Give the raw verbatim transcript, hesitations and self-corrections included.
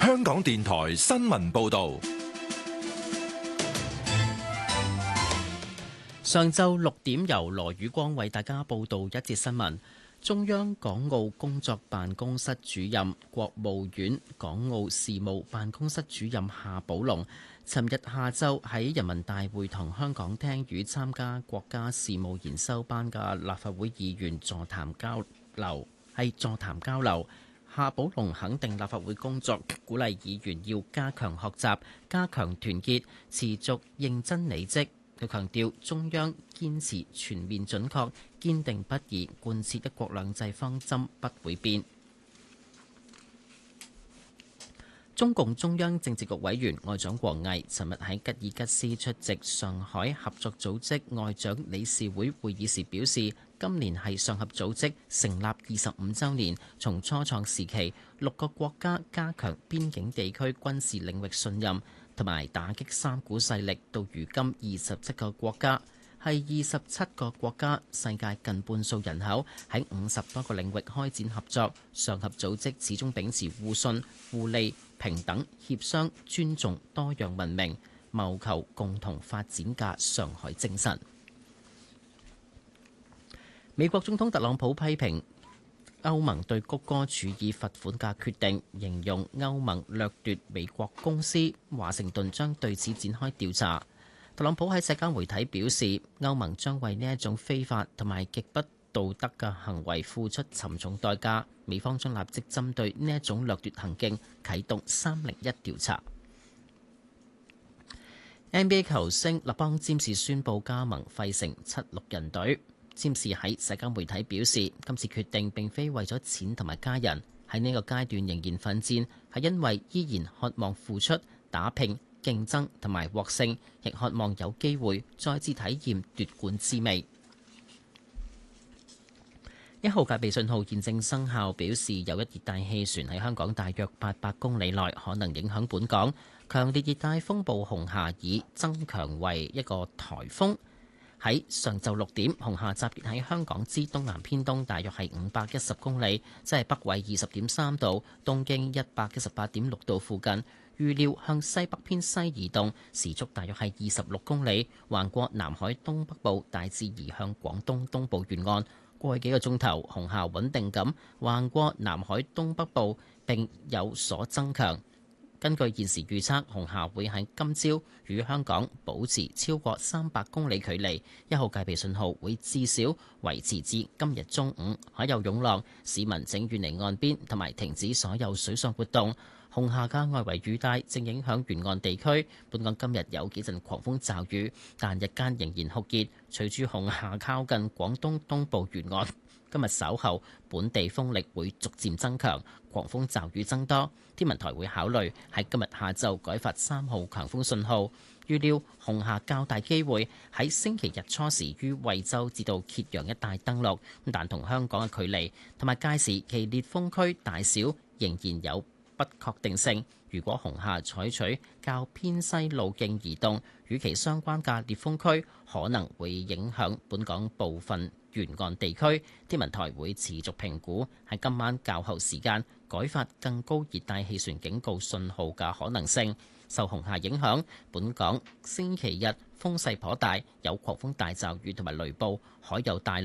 香港電台新聞報道。 上晝六點，由羅宇光為大家報道一節新聞。中央港澳工作辦公室主任、國務院港澳事務辦公室主任夏寶龍尋日下晝喺人民大會堂香港廳與參加國家事務研修班嘅立法會議員座談交流，係座談交流。夏寶龍肯定立法會工作，鼓勵議員要加強學習、加強團結、持續認真履職。佢強調，中央堅持全面準確、堅定不移貫徹一國兩制方針不會變。中共中央政治局委員外長王毅尋日喺吉爾吉斯出席上海合作組織外長理事會會議時表示，今年係上合組織成立二十五週年，從初創時期六個國家加強邊境地區軍事領域信任同埋打擊三股勢力，到如今二十七個國家，係二十七個國家，世界近半數人口喺五十多個領域開展合作。上合組織始終秉持互信、互利、平等、協商、尊重、多樣文明，謀求共同發展嘅上海精神。美國總統特朗普批評歐盟對谷歌處以罰款嘅決定，形容歐盟掠奪美國公司，華盛頓將對此展開調查。特朗普喺社交媒體表示，歐盟將為呢一種非法同埋極不道德嘅行為付出沉重代價，美方將立即針對呢一種掠奪行徑啟動三零一調查。N B A 球星勒邦詹士宣布加盟費城七六人隊。詹士喺社交媒體表示，今次決定並非為咗錢同埋家人，喺呢個階段仍然奮戰，係因為依然渴望付出、打拼、競爭同埋獲勝，亦渴望有機會再次體驗奪冠滋味。一號戒備信號現正生效，表示有一熱帶氣旋喺香港大約八百公里內可能影響本港。強烈熱帶風暴紅霞已增強為一個颱風。喺上晝六點，紅霞集結喺香港之東南偏東，大約係五百一十公里，即係北緯二十點三度、東經一百一十八點六度附近。預料向西北偏西移動，時速大約係二十六公里，橫過南海東北部，大致移向廣東東部沿岸。過去幾個鐘頭，紅霞穩定咁橫過南海東北部，並有所增強。根據現時預測，紅霞會喺今朝與香港保持超過三百公里距離，一號戒備信號會至少維持至今日中午。海有湧浪，市民請遠離岸邊同埋停止所有水上活動。紅霞嘅外圍雨帶正影響沿岸地區，本港今日有幾陣狂風驟雨，但日間仍然酷熱。隨住紅霞靠近廣東東部沿岸，今日稍後本地風力會逐漸增強，狂風驟雨增多。天文台會考慮喺今日下晝改發三號強風信號。預料紅霞較大機會喺星期日初時於惠州至到揭陽一帶登陸，但同香港嘅距離同埋屆時其烈風區大小仍然有不確定性。如果紅霞採取較偏西路徑移動，與其相關嘅烈風區可能會影響本港部分沿岸地區。天文台會持續評估喺今晚較後時間改發更高熱帶氣旋警告信號嘅可能性。受紅霞影響，本港星期日風勢頗大，有狂風大驟雨同埋雷暴，海有大